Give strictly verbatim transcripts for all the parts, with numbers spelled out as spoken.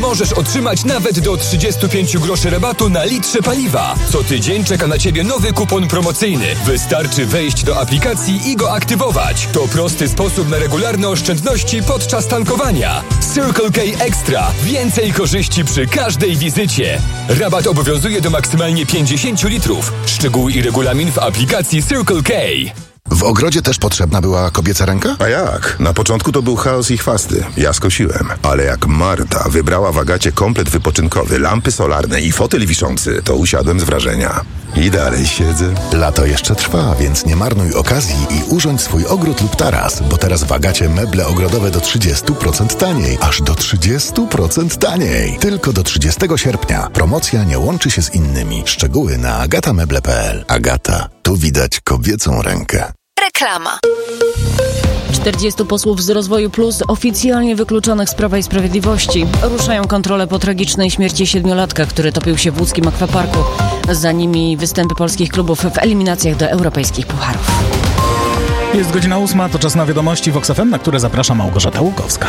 możesz otrzymać nawet do trzydzieści pięć groszy rabatu na litrze paliwa. Co tydzień czeka na Ciebie nowy kupon promocyjny. Wystarczy wejść do aplikacji i go aktywować. To prosty sposób na regularne oszczędności podczas tankowania. Circle K Extra. Więcej korzyści przy każdej wizycie. Rabat obowiązuje do maksymalnie pięćdziesiąt litrów. Szczegóły i regulamin w aplikacji Circle K. W ogrodzie też potrzebna była kobieca ręka? A jak? Na początku to był chaos i chwasty. Ja skosiłem. Ale jak Marta wybrała w Agacie komplet wypoczynkowy, lampy solarne i fotel wiszący, to usiadłem z wrażenia. I dalej siedzę. Lato jeszcze trwa, więc nie marnuj okazji i urządź swój ogród lub taras, bo teraz w Agacie meble ogrodowe do trzydzieści procent taniej. Aż do trzydzieści procent taniej. Tylko do trzydziestego sierpnia. Promocja nie łączy się z innymi. Szczegóły na agatameble kropka p l. Agata. Tu widać kobiecą rękę. Reklama. czterdziestu posłów z Rozwoju Plus oficjalnie wykluczonych z Prawa i Sprawiedliwości. Ruszają kontrole po tragicznej śmierci siedmiolatka, który topił się w łódzkim akwaparku. Za nimi występy polskich klubów w eliminacjach do europejskich pucharów. Jest godzina ósma, to czas na wiadomości Vox F M, na które zaprasza Małgorzata Łukowska.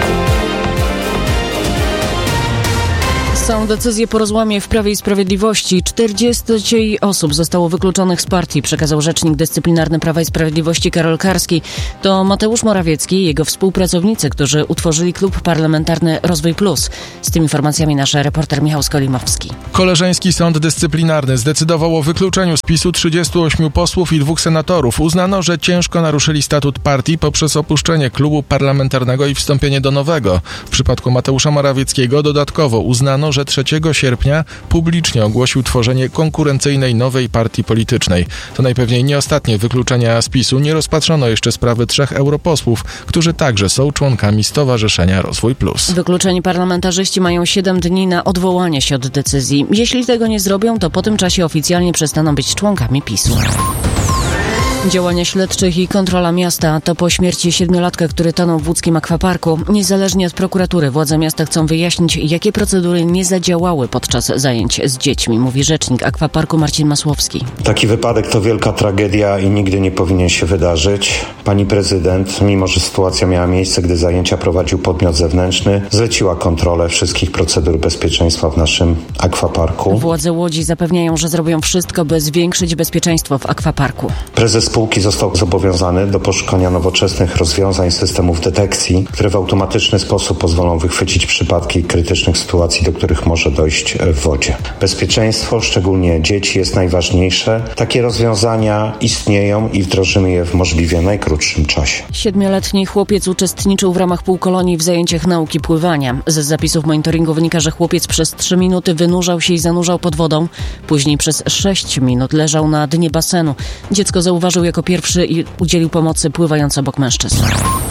Są decyzje po rozłamie w Prawie i Sprawiedliwości. czterdzieści osób zostało wykluczonych z partii, przekazał rzecznik dyscyplinarny Prawa i Sprawiedliwości Karol Karski. To Mateusz Morawiecki i jego współpracownicy, którzy utworzyli klub parlamentarny Rozwój Plus. Z tymi informacjami nasz reporter Michał Skolimowski. Koleżeński Sąd Dyscyplinarny zdecydował o wykluczeniu z PiSu trzydziestu ośmiu posłów i dwóch senatorów. Uznano, że ciężko naruszyli statut partii poprzez opuszczenie klubu parlamentarnego i wstąpienie do nowego. W przypadku Mateusza Morawieckiego dodatkowo uznano, że trzeciego sierpnia publicznie ogłosił tworzenie konkurencyjnej nowej partii politycznej. To najpewniej nie ostatnie wykluczenia z PiSu. Nie rozpatrzono jeszcze sprawy trzech europosłów, którzy także są członkami Stowarzyszenia Rozwój Plus. Wykluczeni parlamentarzyści mają siedem dni na odwołanie się od decyzji. Jeśli tego nie zrobią, to po tym czasie oficjalnie przestaną być członkami PiSu. Działania śledczych i kontrola miasta to po śmierci siedmiolatka, który tonął w łódzkim akwaparku. Niezależnie od prokuratury władze miasta chcą wyjaśnić, jakie procedury nie zadziałały podczas zajęć z dziećmi, mówi rzecznik akwaparku Marcin Masłowski. Taki wypadek to wielka tragedia i nigdy nie powinien się wydarzyć. Pani prezydent, mimo że sytuacja miała miejsce, gdy zajęcia prowadził podmiot zewnętrzny, zleciła kontrolę wszystkich procedur bezpieczeństwa w naszym akwaparku. Władze Łodzi zapewniają, że zrobią wszystko, by zwiększyć bezpieczeństwo w akwaparku. Prezes spółki został zobowiązany do poszukania nowoczesnych rozwiązań systemów detekcji, które w automatyczny sposób pozwolą wychwycić przypadki krytycznych sytuacji, do których może dojść w wodzie. Bezpieczeństwo, szczególnie dzieci, jest najważniejsze. Takie rozwiązania istnieją i wdrożymy je w możliwie najkrótszym czasie. Siedmioletni chłopiec uczestniczył w ramach półkolonii w zajęciach nauki pływania. Z zapisów monitoringu wynika, że chłopiec przez trzy minuty wynurzał się i zanurzał pod wodą. Później przez sześć minut leżał na dnie basenu. Dziecko zauważył jako pierwszy i udzielił pomocy pływając obok mężczyzn.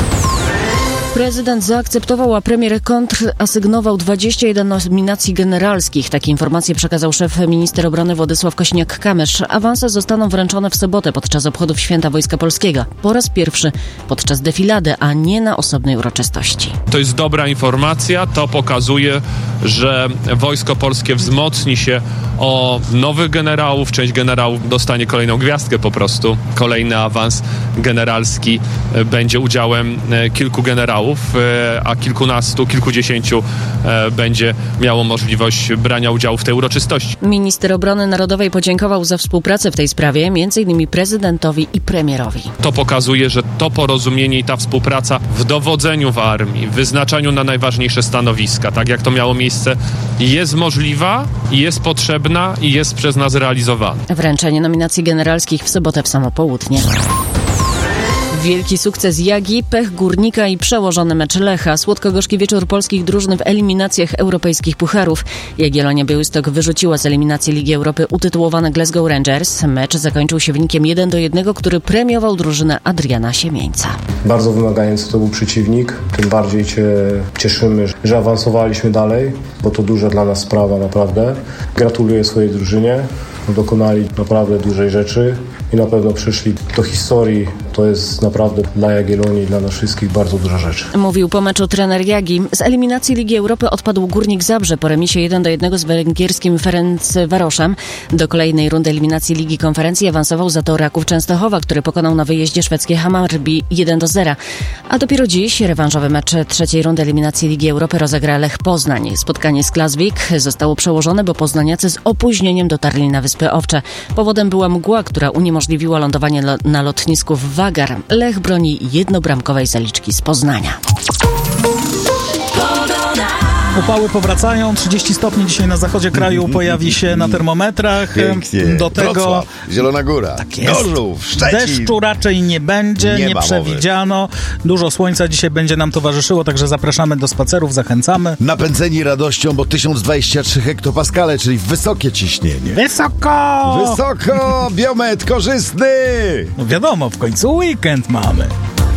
Prezydent zaakceptował, a premier kontrasygnował dwadzieścia jeden nominacji generalskich. Takie informacje przekazał szef minister obrony Władysław Kosiniak-Kamysz. Awanse zostaną wręczone w sobotę podczas obchodów Święta Wojska Polskiego. Po raz pierwszy podczas defilady, a nie na osobnej uroczystości. To jest dobra informacja. To pokazuje, że Wojsko Polskie wzmocni się o nowych generałów. Część generałów dostanie kolejną gwiazdkę po prostu. Kolejny awans generalski będzie udziałem kilku generałów, a kilkunastu, kilkudziesięciu będzie miało możliwość brania udziału w tej uroczystości. Minister Obrony Narodowej podziękował za współpracę w tej sprawie, między innymi prezydentowi i premierowi. To pokazuje, że to porozumienie i ta współpraca w dowodzeniu w armii, w wyznaczaniu na najważniejsze stanowiska, tak jak to miało miejsce, jest możliwa, jest potrzebna i jest przez nas realizowana. Wręczenie nominacji generalskich w sobotę w samo południe. Wielki sukces Jagi, pech Górnika i przełożony mecz Lecha. Słodko-gorzki wieczór polskich drużyn w eliminacjach europejskich pucharów. Jagiellonia Białystok wyrzuciła z eliminacji Ligi Europy utytułowane Glasgow Rangers. Mecz zakończył się wynikiem jeden do jednego, który premiował drużynę Adriana Siemieńca. Bardzo wymagający to był przeciwnik. Tym bardziej się cieszymy, że awansowaliśmy dalej, bo to duża dla nas sprawa naprawdę. Gratuluję swojej drużynie. Dokonali naprawdę dużej rzeczy i na pewno przyszli do historii To jest naprawdę dla Jagiellonii i dla nas wszystkich bardzo duża rzecz. Mówił po meczu trener Jagi. Z eliminacji Ligi Europy odpadł Górnik Zabrze po remisie jeden do jednego z węgierskim Ferencvaroszem. Do kolejnej rundy eliminacji Ligi Konferencji awansował za to Raków Częstochowa, który pokonał na wyjeździe szwedzkie Hammarby jeden do zera. A dopiero dziś rewanżowy mecz trzeciej rundy eliminacji Ligi Europy rozegra Lech Poznań. Spotkanie z Klasvik zostało przełożone, bo poznaniacy z opóźnieniem dotarli na Wyspy Owcze. Powodem była mgła, która uniemożliwiła lądowanie lo- na lotnisku w Wagar. Lech broni jednobramkowej zaliczki z Poznania. Upały powracają, trzydzieści stopni dzisiaj na zachodzie kraju pojawi się na termometrach. Pięknie. Do tego Wrocław, Zielona Góra, tak jest. Gorzów, Szczecin. Deszczu raczej nie będzie, nie, Nie ma przewidziano. Dużo słońca dzisiaj będzie nam towarzyszyło, także zapraszamy do spacerów, zachęcamy. Napędzeni radością, bo tysiąc dwadzieścia trzy hektopaskale, czyli wysokie ciśnienie. Wysoko! Wysoko! Biomet korzystny! No wiadomo, w końcu weekend mamy.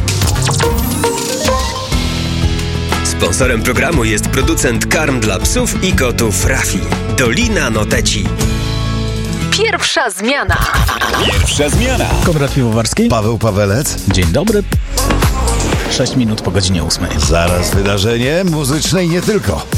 Sponsorem programu jest producent karm dla psów i kotów Rafi. Dolina Noteci. Pierwsza zmiana. Pierwsza zmiana. Konrad Piwowarski. Paweł Pawelec. Dzień dobry. sześć minut po godzinie ósmej. Zaraz wydarzenie muzyczne i nie tylko.